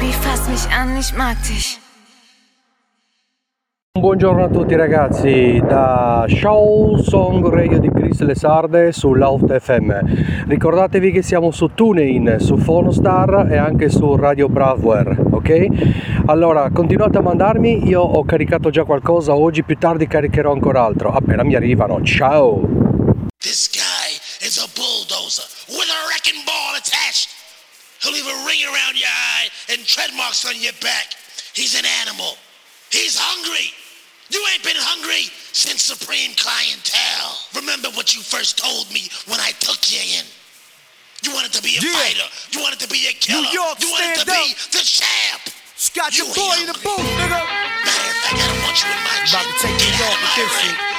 Baby, fass mich an, ich mag dich. Buongiorno a tutti ragazzi da Show Song Radio di Chris Le Sarde su Loud FM. Ricordatevi che siamo su TuneIn, su Phonostar e anche su Radio Bravware, ok? Allora continuate a mandarmi, io ho caricato già qualcosa oggi, più tardi caricherò ancora altro, appena mi arrivano. Ciao! This guy is a bulldozer with a wrecking ball attached. He'll leave a ring around your eye and tread marks on your back. He's an animal. He's hungry. You ain't been hungry since Supreme Clientele. Remember what you first told me when I took you in. You wanted to be a fighter. You wanted to be a killer. New York, you wanted to be the champ. Scott, your boy in the booth, nigga. Matter of fact, I don't want you in my gym. About to take Get you out off of with my this ring. shit.